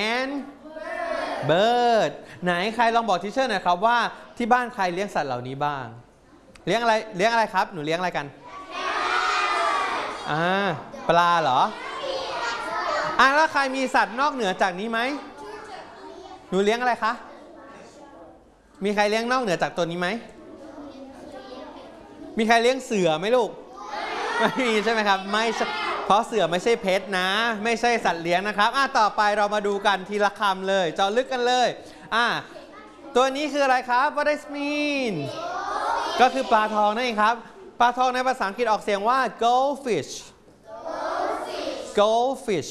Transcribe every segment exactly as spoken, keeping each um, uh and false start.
and bird ไหนใครลองบอกทีเชอร์หน่อยครับว่าที่บ้านใครเลี้ยงสัตว์เหล่านี้บ้างเลี้ยงอะไรเลี้ยงอะไรครับหนูเลี้ยงอะไรกันอ่าปลาเหรออ่าแล้วใครมีสัตว์นอกเหนือจากนี้ไหมหนูเลี้ยงอะไรคะมีใครเลี้ยงนอกเหนือจากตัวนี้ไหมมีใครเลี้ยงเสือไหมลูกไม่มีใช่ไหมครับไม่เพราะเสือไม่ใช่เพชรนะไม่ใช่สัตว์เลี้ยงนะครับอ่ะต่อไปเรามาดูกันทีละคำเลยเจาะลึกกันเลยอ่ะตัวนี้คืออะไรครับ What does it mean ก็คือปลาทองนั่นเองครับปลาทองในภาษาอังกฤษออกเสียงว่า goldfish goldfish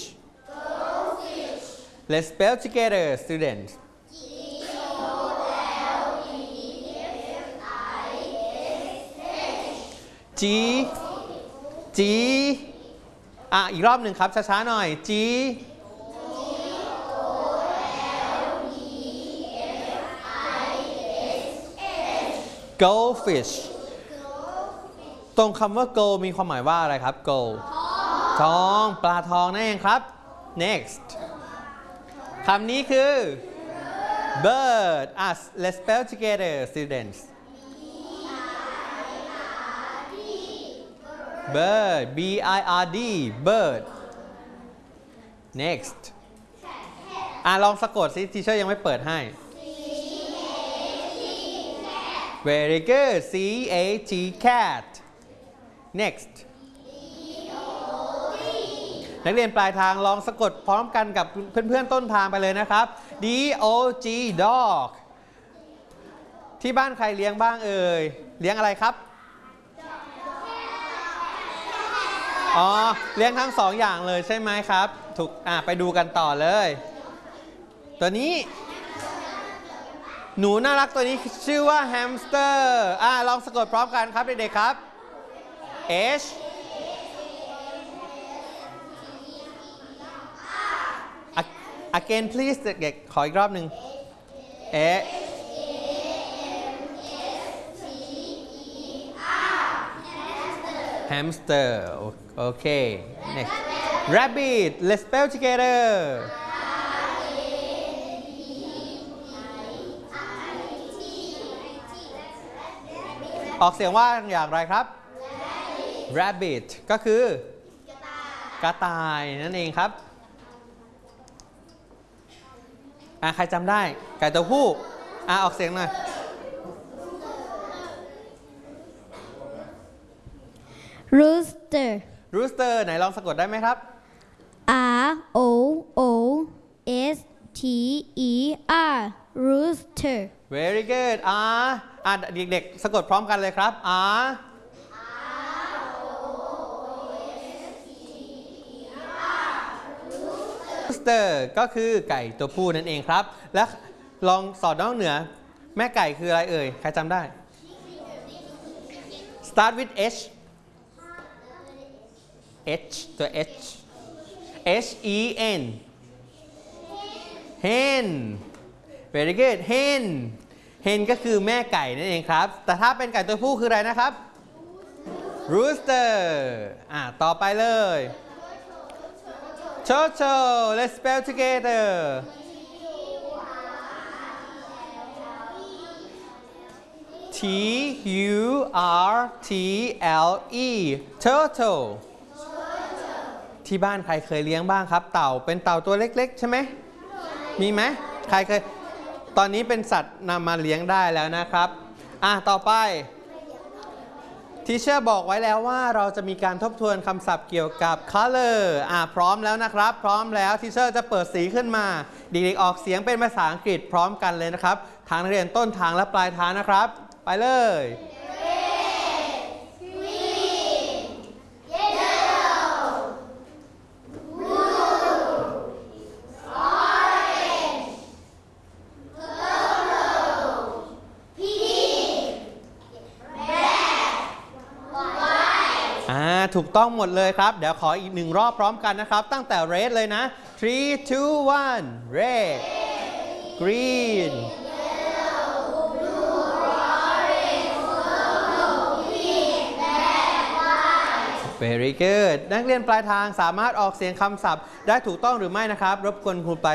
Let's spell together students G G อ่ะอีกรอบหนึ่งครับช้าๆหน่อย G goldfish ตรงคำว่า gold มีความหมายว่าอะไรครับ gold ทองปลาทองนั่นเองครับ next คำนี้คือ bird อ่ะ let's spell together students bird B I R D bird next อ่ะลองสะกดสิทีเชอร์ยังไม่เปิดให้ very good C A T cat next นักเรียนปลายทางลองสะกดพร้อมกันกับเพื่อนๆต้นทางไปเลยนะครับ D O G dog ที่บ้านใครเลี้ยงบ้างเอ่ยเลี้ยงอะไรครับอ๋อเลี้ยงทั้งสองอย่างเลยใช่ไหมครับถูกอ่ะไปดูกันต่อเลยตัวนี้หนูน่ารักตัวนี้ชื่อว่าแฮมสเตอร์อ่ะลองสะกดพร้อมกันครับเด็กๆครับ H again please เด็กๆขออีกรอบหนึ่ง H hamster okay next rabbit let's spell together ออกเสียงว่าอย่างไรครับ rabbit ก็คือกระต่ายนั่นเองครับอ่ะใครจำได้ไก่ตัวผู้อ่ะออกเสียงหน่อย rooster rooster ไหนลองสะกดได้ไหมครับ R O O S T E R rooster very good R อ่ะเด็กๆสะกดพร้อมกันเลยครับ R rooster ก็คือไก่ตัวผู้นั่นเองครับและลองสอดน้องเหนือแม่ไก่คืออะไรเอ่ยใครจำได้ start with H H ตัว H H E N hen very good hen hen ก็คือแม่ไก่นั่นเองครับแต่ถ้าเป็นไก่ตัวผู้คืออะไรนะครับ rooster อ่ะต่อไปเลย Toto let's spell together T U R T L E Totoที่บ้านใครเคยเลี้ยงบ้างครับเต่าเป็นเต่าตัวเล็กๆใช่ไหมมีไหมใครเคยตอนนี้เป็นสัตว์นำมาเลี้ยงได้แล้วนะครับอ่ะต่อไปทีเชอร์บอกไว้แล้วว่าเราจะมีการทบทวนคำศัพท์เกี่ยวกับ color อ่ะพร้อมแล้วนะครับพร้อมแล้วทีเชอร์จะเปิดสีขึ้นมาเด็กๆออกเสียงเป็นภาษาอังกฤษพร้อมกันเลยนะครับทางนักเรียนต้นทางและปลายทางนะครับไปเลยถูกต้องหมดเลยครับเดี๋ยวขออีกหนึ่งรอบพร้อมกันนะครับตั้งแต่ red เลยนะ three two one red green very good นักเรียนปลายทางสามารถออกเสียงคำศัพท์ได้ถูกต้องหรือไม่นะครับรบกวนครูปลาย